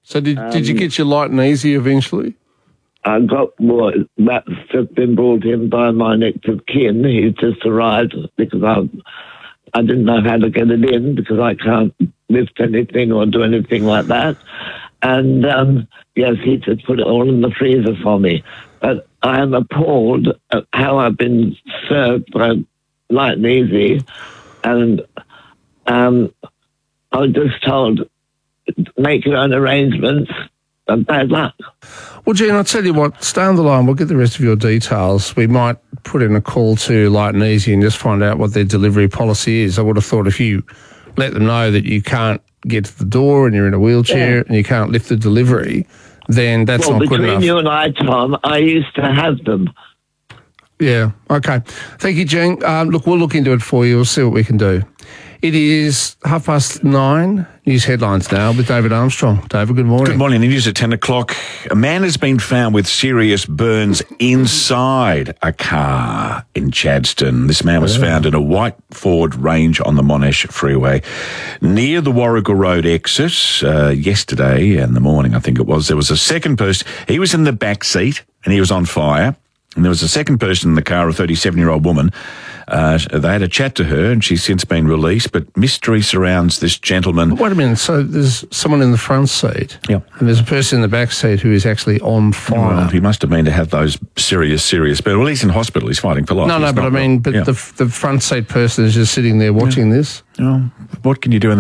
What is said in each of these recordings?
So did you get your light and easy eventually? I got that's just been brought in by my next of kin. He's just arrived because I didn't know how to get it in because I can't lift anything or do anything like that. And yes, he just put it all in the freezer for me. But I am appalled at how I've been served by Light and Easy, and I was just told, make your own arrangements, and bad luck. Well, Gene, I'll tell you what, stay on the line. We'll get the rest of your details. We might put in a call to Light and Easy and just find out what their delivery policy is. I would have thought if you let them know that you can't get to the door and you're in a wheelchair and you can't lift the delivery, then that's not good enough. Between you and I, Tom, I used to have them. Yeah, okay. Thank you, Gene. Look, we'll look into it for you. We'll see what we can do. It is 9:30. News headlines now with David Armstrong. David, good morning. Good morning. The news at 10 o'clock. A man has been found with serious burns inside a car in Chadstone. This man was found in a white Ford Range on the Monash Freeway near the Warrigal Road exit yesterday in the morning, I think it was. There was a second person. He was in the back seat and he was on fire. And there was a second person in the car, a 37-year-old woman. They had a chat to her, and she's since been released, but mystery surrounds this gentleman. But wait a minute, so there's someone in the front seat, and there's a person in the back seat who is actually on fire. Well, he must have been to have those serious but well, he's in hospital, he's fighting for life. The front seat person is just sitting there watching this. Oh, what can you do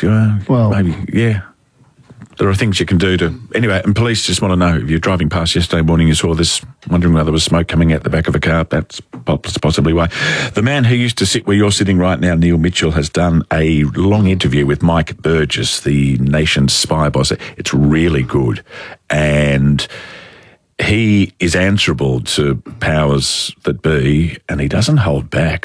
maybe, there are things you can do to... Anyway, and police just want to know, if you're driving past yesterday morning, you saw this, wondering whether there was smoke coming out the back of a car, that's possibly why. The man who used to sit where you're sitting right now, Neil Mitchell, has done a long interview with Mike Burgess, the nation's spy boss. It's really good. And he is answerable to powers that be, and he doesn't hold back.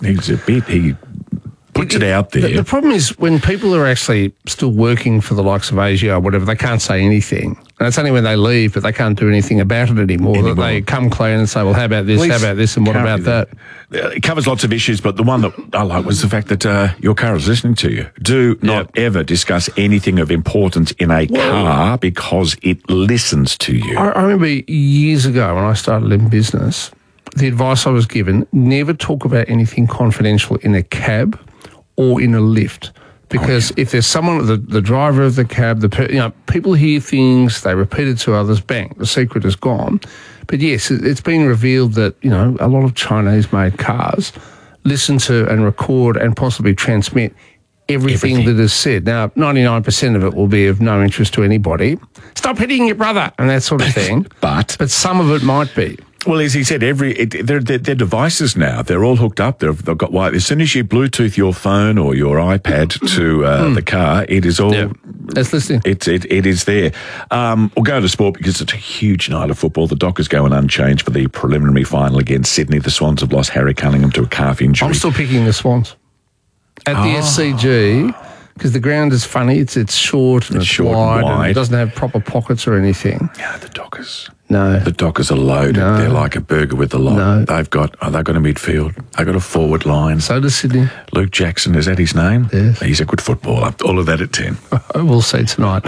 He puts it out there. The problem is when people are actually still working for the likes of Asia or whatever, they can't say anything. And it's only when they leave that they can't do anything about it anymore. That they come clean and say, well, how about this, and what about that? It covers lots of issues, but the one that I like was the fact that your car is listening to you. Do not ever discuss anything of importance in a car because it listens to you. I remember years ago when I started in business, the advice I was given, never talk about anything confidential in a cab or in a lift, because if there's someone, the driver of the cab, people hear things, they repeat it to others, bang, the secret is gone. But yes, it's been revealed that, a lot of Chinese-made cars listen to and record and possibly transmit everything that is said. Now, 99% of it will be of no interest to anybody. Stop hitting your brother and that sort of thing. But some of it might be. Well, as he said, they're devices now. They're all hooked up. They've got wire. As soon as you Bluetooth your phone or your iPad to the car, it is all. Yeah, it's listening. It is there. We'll go to sport because it's a huge night of football. The Dockers going unchanged for the preliminary final against Sydney. The Swans have lost Harry Cunningham to a calf injury. I'm still picking the Swans at the SCG. Because the ground is funny, it's short and it's wide. And it doesn't have proper pockets or anything. Yeah, the Dockers. No. The Dockers are loaded. No. They're like a burger with a lot. No. They've got a midfield. They've got a forward line. So does Sydney. Luke Jackson, is that his name? Yes. He's a good footballer. All of that at 10. We'll see tonight.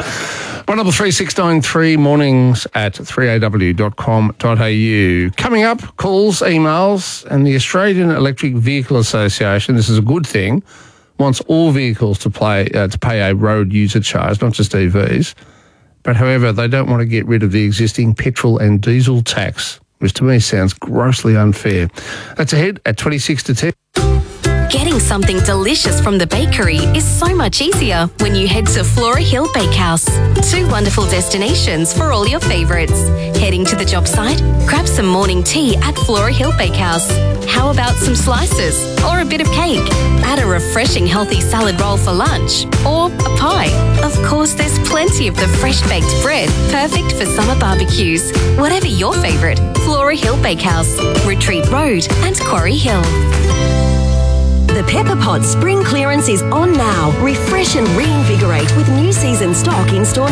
133693 mornings at 3aw.com.au. Coming up, calls, emails, and the Australian Electric Vehicle Association, this is a good thing, wants all vehicles to pay a road user charge, not just EVs. But however, they don't want to get rid of the existing petrol and diesel tax, which to me sounds grossly unfair. That's ahead at 26 to 10. Getting something delicious from the bakery is so much easier when you head to Flora Hill Bakehouse. 2 wonderful destinations for all your favourites. Heading to the job site? Grab some morning tea at Flora Hill Bakehouse. How about some slices or a bit of cake? Add a refreshing healthy salad roll for lunch or a pie. Of course, there's plenty of the fresh baked bread, perfect for summer barbecues. Whatever your favourite, Flora Hill Bakehouse, Retreat Road and Quarry Hill. The Pepper Pot spring clearance is on now. Refresh and reinvigorate with new season stock in store